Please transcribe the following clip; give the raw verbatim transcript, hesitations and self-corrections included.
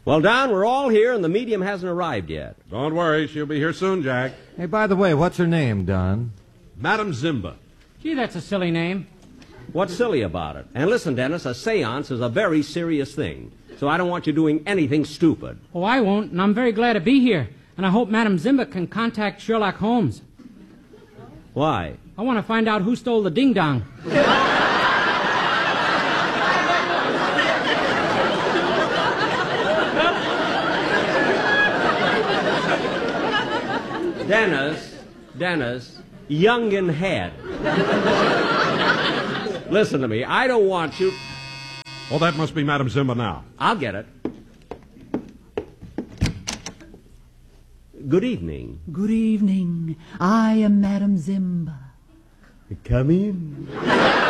Well, Don, we're all here, and the medium hasn't arrived yet. Don't worry, she'll be here soon, Jack. Hey, by the way, what's her name, Don? Madam Zimba. Gee, that's a silly name. What's silly about it? And listen, Dennis, a seance is a very serious thing, so I don't want you doing anything stupid. Oh, I won't, and I'm very glad to be here. And I hope Madam Zimba can contact Sherlock Holmes. Why? I want to find out who stole the ding-dong. Dennis, Dennis, young in head. Listen to me, I don't want you... Oh, that must be Madam Zimba now. I'll get it. Good evening. Good evening. I am Madam Zimba. Come in.